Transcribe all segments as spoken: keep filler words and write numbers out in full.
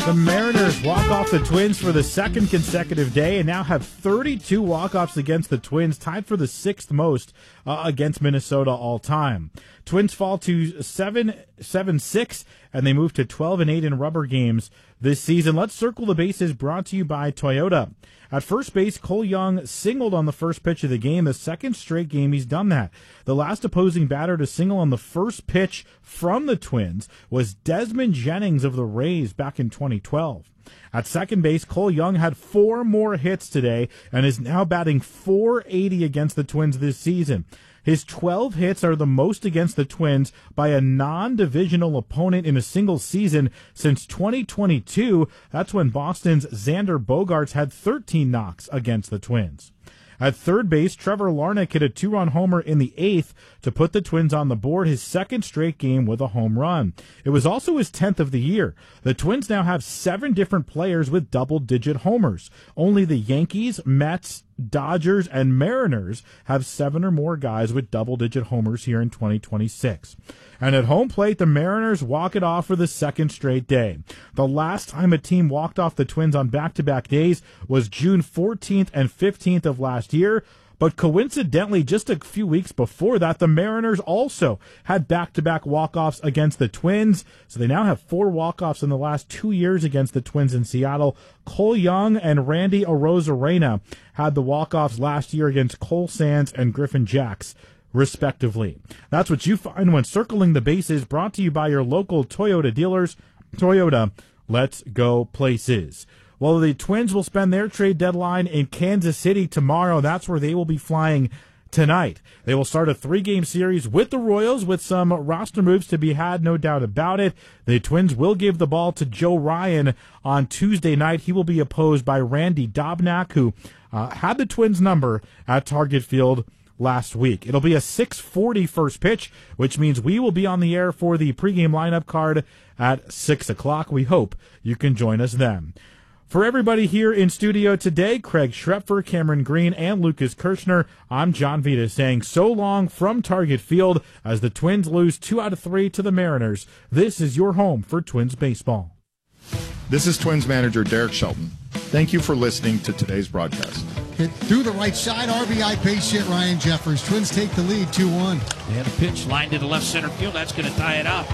The Mariners walk off the Twins for the second consecutive day and now have thirty-two walk-offs against the Twins, tied for the sixth most uh, against Minnesota all time. Twins fall to seven seven six, and they move to twelve and eight in rubber games this season. Let's circle the bases, brought to you by Toyota. At first base, Cole Young singled on the first pitch of the game, the second straight game he's done that. The last opposing batter to single on the first pitch from the Twins was Desmond Jennings of the Rays back in twenty twelve. At second base, Cole Young had four more hits today and is now batting four eighty against the Twins this season. His twelve hits are the most against the Twins by a non-divisional opponent in a single season since twenty twenty-two. That's when Boston's Xander Bogaerts had thirteen knocks against the Twins. At third base, Trevor Larnach hit a two-run homer in the eighth to put the Twins on the board, his second straight game with a home run. It was also his tenth of the year. The Twins now have seven different players with double-digit homers. Only the Yankees, Mets, Dodgers, and Mariners have seven or more guys with double-digit homers here in twenty twenty-six. And at home plate, the Mariners walk it off for the second straight day. The last time a team walked off the Twins on back-to-back days was June fourteenth and fifteenth of last year. But coincidentally, just a few weeks before that, the Mariners also had back-to-back walk-offs against the Twins. So they now have four walk-offs in the last two years against the Twins in Seattle. Cole Young and Randy Arozarena had the walk-offs last year against Cole Sands and Griffin Jacks, respectively. That's what you find when circling the bases, brought to you by your local Toyota dealers. Toyota, let's go places. Well, the Twins will spend their trade deadline in Kansas City tomorrow. That's where they will be flying tonight. They will start a three-game series with the Royals with some roster moves to be had, no doubt about it. The Twins will give the ball to Joe Ryan on Tuesday night. He will be opposed by Randy Dobnak, who uh, had the Twins' number at Target Field last week. It'll be a six forty first pitch, which means we will be on the air for the pregame lineup card at six o'clock. We hope you can join us then. For everybody here in studio today, Craig Schrepfer, Cameron Green, and Lucas Kirchner, I'm John Vita saying so long from Target Field as the Twins lose two out of three to the Mariners. This is your home for Twins baseball. This is Twins manager Derek Shelton. Thank you for listening to today's broadcast. Hit through the right side, R B I base hit, Ryan Jeffers. Twins take the lead two one. And a pitch lined to the left center field. That's going to tie it up.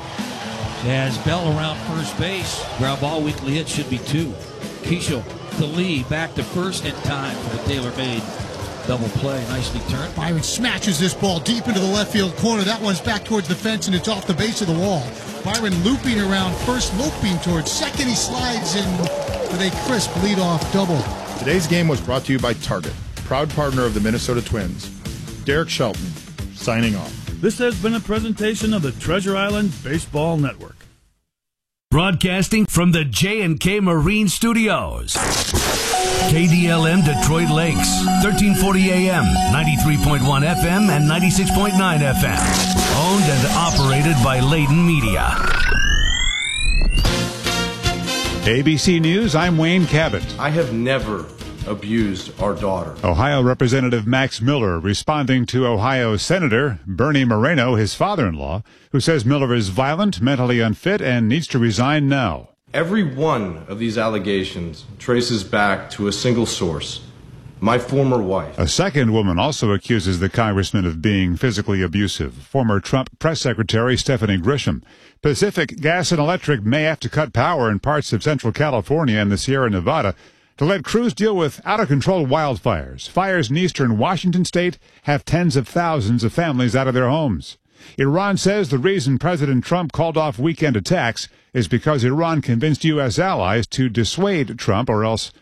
As Bell around first base. Ground ball, weekly hit should be two. Keishel to Lee, back to first in time for the tailor-made double play. Nicely turned. Byron smashes this ball deep into the left field corner. That one's back towards the fence, and it's off the base of the wall. Byron looping around first, loping towards second. He slides in with a crisp leadoff double. Today's game was brought to you by Target, proud partner of the Minnesota Twins. Derek Shelton, signing off. This has been a presentation of the Treasure Island Baseball Network. Broadcasting from the J and K Marine Studios. K D L M Detroit Lakes, thirteen forty A M, ninety-three point one F M, and ninety-six point nine F M. Owned and operated by Layton Media. A B C News, I'm Wayne Cabot. I have never abused our daughter. Ohio Representative Max Miller responding to Ohio Senator Bernie Moreno, his father-in-law, who says Miller is violent, mentally unfit, and needs to resign now. Every one of these allegations traces back to a single source, my former wife. A second woman also accuses the congressman of being physically abusive, former Trump press secretary Stephanie Grisham. Pacific Gas and Electric may have to cut power in parts of central California and the Sierra Nevada to let crews deal with out-of-control wildfires. Fires in eastern Washington state have tens of thousands of families out of their homes. Iran says the reason President Trump called off weekend attacks is because Iran convinced U S allies to dissuade Trump, or else